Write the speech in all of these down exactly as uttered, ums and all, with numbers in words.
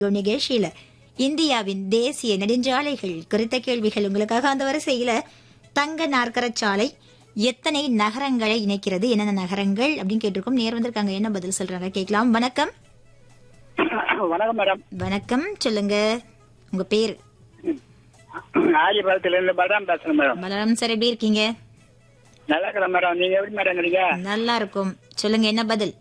நிகழ்ச்சியில இந்தியாவின் தேசிய நெடுஞ்சாலைகள் குறித்த கேள்விகள் உங்களுக்காக. அந்த வரிசையில தங்க நாற்கரச்சாலை எத்தனை நகரங்களை இணைக்கிறது, என்னென்ன நகரங்கள் அப்படின்னு கேட்டிருக்கோம். நேர் வந்திருக்காங்க, என்ன பதில் சொல்றாங்க கேட்கலாம். வணக்கம். வணக்கம் மேடம். வணக்கம், சொல்லுங்க உங்க பேரு. ஆதிபாளத்துல இருந்து பலராம் பேசுறேன் மேடம். பலராம் சார், எப்படி இருக்கீங்க? நல்லா இருக்கிறேன் மேடம். நீங்க எப்படி மேடம் இருக்கீங்க? நல்லா இருக்கும். சொல்லுங்க, என்ன பதில்?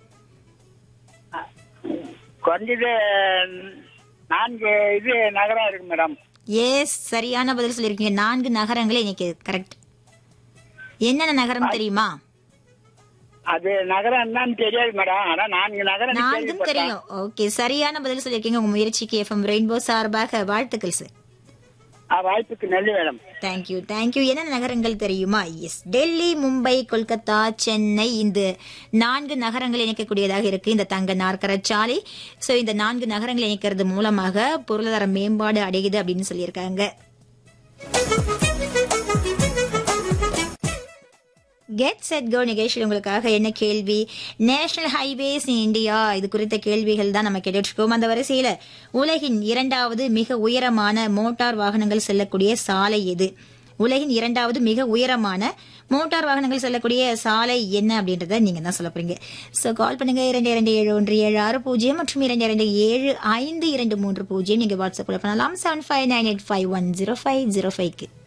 குறைஞ்சது நான்கு இது நகரம் இருக்கு மேடம். எஸ், சரியான பதில் சொல்லிருக்கீங்க. நான்கு நகரங்களை இணைக்கிறது. கரெக்ட். என்னென்ன நகரம் தெரியுமா? அது நகரம் என்னன்னு தெரியாது மேடம். ஆனா நான்கு நகரம் நான்கும் தெரியும். ஓகே, சரியான பதில் சொல்லிருக்கீங்க. உங்க முயற்சிக்கு எஃப்எம் ரெயின்போ சார்பாக வாழ்த்துக்கள் சார். வாய்ப்புக்கு நன்றி மேடம். Thank you thank you. என்னென்ன நகரங்கள் தெரியுமா? எஸ், டெல்லி, மும்பை, கொல்கத்தா, சென்னை, இந்த நான்கு நகரங்கள் இணைக்கக்கூடியதாக இருக்கு இந்த தங்க நாற்கரச்சாலை. சோ இந்த நான்கு நகரங்கள் இணைக்கிறது மூலமாக பொருளாதார மேம்பாடு அடையுது அப்படின்னு சொல்லியிருக்காங்க. கெட் செட் கோ நிகழ்ச்சியில் உங்களுக்காக என்ன கேள்வி? நேஷனல் ஹைவேஸ் இன் இந்தியா, இது குறித்த கேள்விகள் தான் நம்ம கேட்டுருக்கோம். அந்த வரிசையில உலகின் இரண்டாவது மிக உயரமான மோட்டார் வாகனங்கள் செல்லக்கூடிய சாலை எது? உலகின் இரண்டாவது மிக உயரமான மோட்டார் வாகனங்கள் செல்லக்கூடிய சாலை என்ன அப்படின்றத நீங்க தான் சொல்ல போறீங்க. சோ கால் பண்ணுங்க இரண்டு இரண்டு ஏழு ஒன்று ஏழு ஆறு பூஜ்ஜியம் மற்றும் இரண்டு இரண்டு ஏழு ஐந்து இரண்டு மூன்று பூஜ்ஜியம். நீங்க வாட்ஸ்அப்ல பண்ணலாம் seven five nine eight five one zero five zero ஃபைவ்க்கு.